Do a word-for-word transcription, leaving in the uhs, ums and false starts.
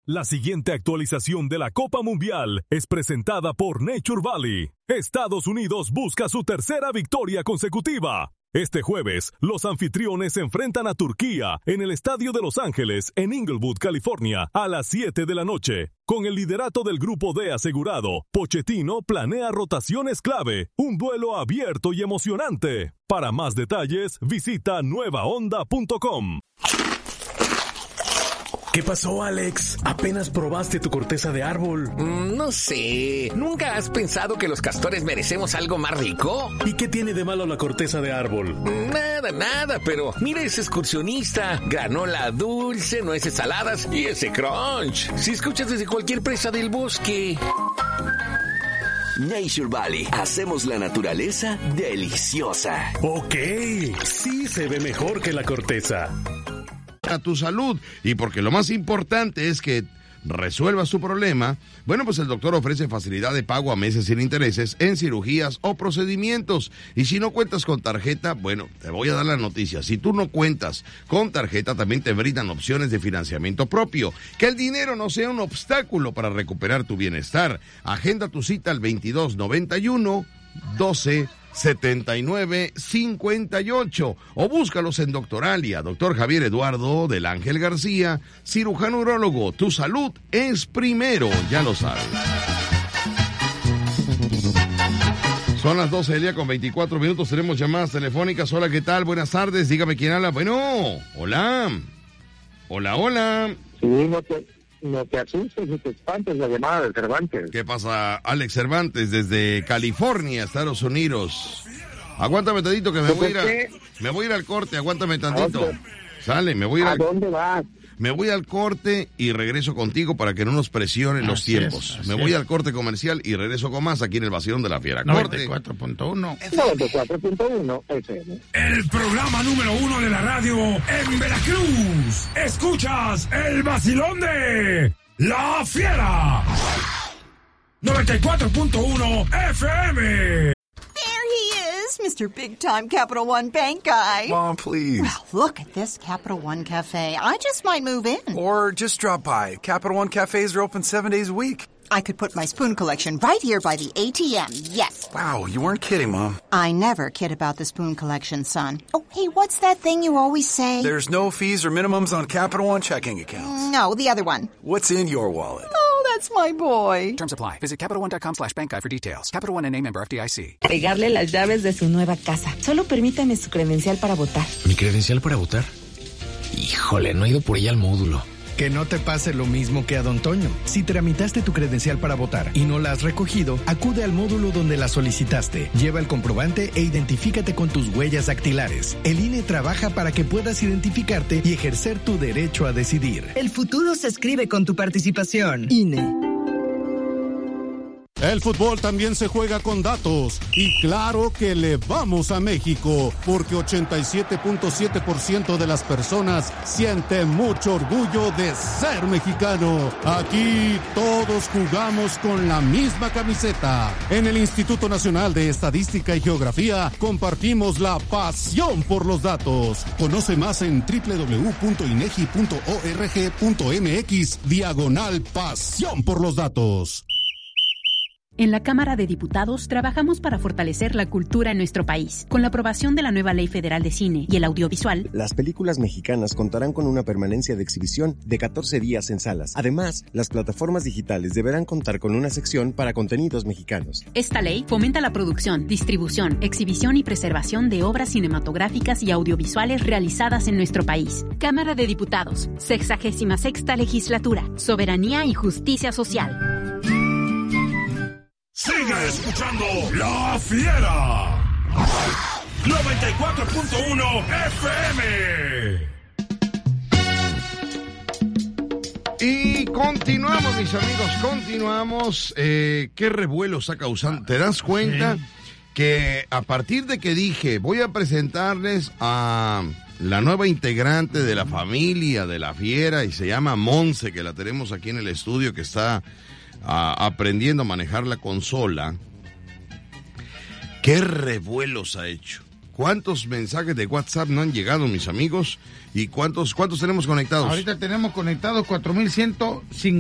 La siguiente actualización de la Copa Mundial es presentada por Nature Valley. Estados Unidos busca su tercera victoria consecutiva. Este jueves, los anfitriones se enfrentan a Turquía en el Estadio de Los Ángeles, en Inglewood, California, a las siete de la noche. Con el liderato del Grupo D asegurado, Pochettino planea rotaciones clave, un duelo abierto y emocionante. Para más detalles, visita nueva onda punto com. ¿Qué pasó, Alex? ¿Apenas probaste tu corteza de árbol? Mm, no sé. ¿Nunca has pensado que los castores merecemos algo más rico? ¿Y qué tiene de malo la corteza de árbol? Nada, nada, pero mira ese excursionista. Granola dulce, nueces saladas y ese crunch. Si escuchas desde cualquier presa del bosque. Nature Valley. Hacemos la naturaleza deliciosa. Ok, sí se ve mejor que la corteza. A tu salud, y porque lo más importante es que resuelvas tu problema, bueno, pues el doctor ofrece facilidad de pago a meses sin intereses en cirugías o procedimientos. Y si no cuentas con tarjeta, bueno, te voy a dar la noticia. Si tú no cuentas con tarjeta, también te brindan opciones de financiamiento propio. Que el dinero no sea un obstáculo para recuperar tu bienestar. Agenda tu cita al veintidós noventa y uno doce setenta y nueve cincuenta y ocho o búscalos en Doctoralia. Doctor Javier Eduardo del Ángel García, cirujano urólogo. Tu salud es primero, ya lo sabes. Son las doce del día con veinticuatro minutos. Tenemos llamadas telefónicas. Hola, ¿qué tal? Buenas tardes. Dígame quién habla. Bueno, hola. Hola, hola. Sí, no te, no te asustes ni te espantes la llamada de Cervantes. ¿Qué pasa? Alex Cervantes desde California, Estados Unidos. Aguántame tantito que me voy a ir a, me voy a ir al corte. Aguántame tantito. Sale, me voy a ir ¿A al, dónde vas? Me voy al corte y regreso contigo para que no nos presionen los Así tiempos. es, me voy es. al corte comercial y regreso con más aquí en el Vacilón de la Fiera. noventa y cuatro punto uno noventa y cuatro punto uno F M. El programa número uno de la radio en Veracruz. Escuchas el Vacilón de la Fiera. noventa y cuatro punto uno F M. Mister Big Time Capital One Bank guy. Mom, please. Well, look at this Capital One Cafe. I just might move in. Or just drop by. Capital One cafes are open seven days a week. I could put my spoon collection right here by the A T M, yes. Wow, you weren't kidding, Mom. I never kid about the spoon collection, son. Oh, hey, what's that thing you always say? There's no fees or minimums on Capital One checking accounts. No, the other one. What's in your wallet? Oh, that's my boy. Terms apply. Visit CapitalOne.com slash bank guide for details. Capital One N A member F D I C. Pegarle las llaves de su nueva casa. Solo permítame su credencial para votar. ¿Mi credencial para votar? Híjole, no he ido por ella al módulo. Que no te pase lo mismo que a Don Toño. Si tramitaste tu credencial para votar y no la has recogido, acude al módulo donde la solicitaste. Lleva el comprobante e identifícate con tus huellas dactilares. El I N E trabaja para que puedas identificarte y ejercer tu derecho a decidir. El futuro se escribe con tu participación. I N E. El fútbol también se juega con datos y claro que le vamos a México porque ochenta y siete punto siete por ciento de las personas sienten mucho orgullo de ser mexicano. Aquí todos jugamos con la misma camiseta. En el Instituto Nacional de Estadística y Geografía compartimos la pasión por los datos. Conoce más en doble u doble u doble u punto inegi punto org punto mx diagonal pasión por los datos. En la Cámara de Diputados trabajamos para fortalecer la cultura en nuestro país. Con la aprobación de la nueva Ley Federal de Cine y el Audiovisual, las películas mexicanas contarán con una permanencia de exhibición de catorce días en salas. Además, las plataformas digitales deberán contar con una sección para contenidos mexicanos. Esta ley fomenta la producción, distribución, exhibición y preservación de obras cinematográficas y audiovisuales realizadas en nuestro país. Cámara de Diputados, sexagésima sexta Legislatura, Soberanía y Justicia Social. Sigue escuchando La Fiera. noventa y cuatro punto uno F M. Y continuamos, mis amigos, continuamos. Eh, ¿Qué revuelo está causando? ¿Te das cuenta sí. que a partir de que dije voy a presentarles a la nueva integrante de la familia de La Fiera y se llama Monse, que la tenemos aquí en el estudio, que está a, aprendiendo a manejar la consola? ¿Qué revuelos ha hecho? ¿Cuántos mensajes de WhatsApp no han llegado, mis amigos? ¿Y cuántos cuántos tenemos conectados? Ahorita tenemos conectados cuatro mil ciento cincuenta.